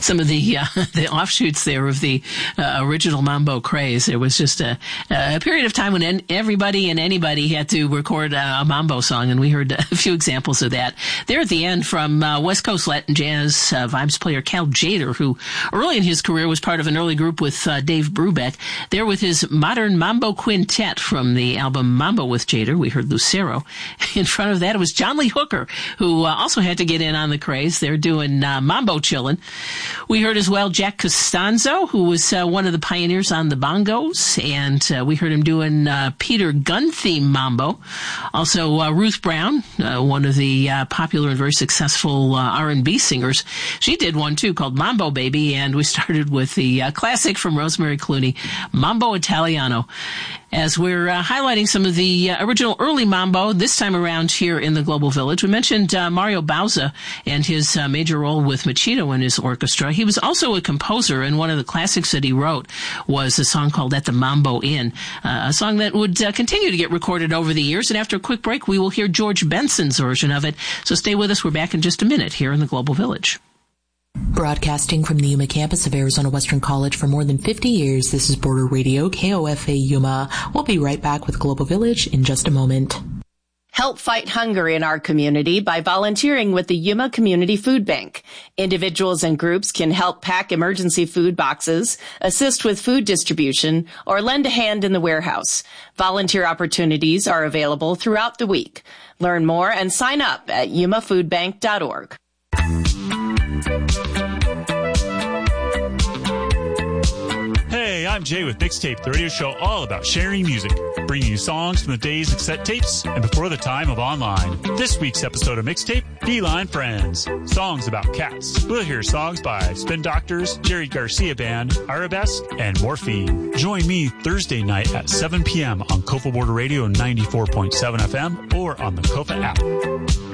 some of the offshoots there of the original mambo craze. There was just a period of time when everybody and anybody had to record a mambo song, and we heard a few examples of that there at the end from West Coast Latin Jazz vibes player Cal Tjader, who early in his career was part of an early group with Dave Brubeck. There with his modern mambo quintet from the album Mambo with Tjader, we heard Lucero. In front of that, it was John Lee Hooker, who also had to get in on the craze. They're doing Mambo Chillin'. We heard as well Jack Costanzo, who was one of the pioneers on the bongos, and we heard him doing Peter Gunn theme mambo. Also Ruth Brown, one of the popular and very successful R&B singers. She did one too called Mambo Baby, and we started with the classic from Rosemary Clooney, Mambo Italiano. As we're highlighting some of the original early mambo this time around here in the Global Village, we mentioned Mario Bauza and his major role with Machito and his orchestra. He was also a composer, and one of the classics that he wrote was a song called At the Mambo Inn, a song that would continue to get recorded over the years. And after a quick break, we will hear George Benson's version of it. So stay with us. We're back in just a minute here in the Global Village. Broadcasting from the Yuma campus of Arizona Western College for more than 50 years, this is Border Radio, KOFA Yuma. We'll be right back with Global Village in just a moment. Help fight hunger in our community by volunteering with the Yuma Community Food Bank. Individuals and groups can help pack emergency food boxes, assist with food distribution, or lend a hand in the warehouse. Volunteer opportunities are available throughout the week. Learn more and sign up at yumafoodbank.org. Hey, I'm Jay with Mixtape, the radio show all about sharing music, bringing you songs from the days of cassette tapes and before the time of online. This week's episode of Mixtape, Feline Friends, songs about cats. We'll hear songs by Spin Doctors, Jerry Garcia Band, Arabesque, and Morphine. Join me Thursday night at 7 p.m. on Kofa Border Radio 94.7 FM or on the Kofa app.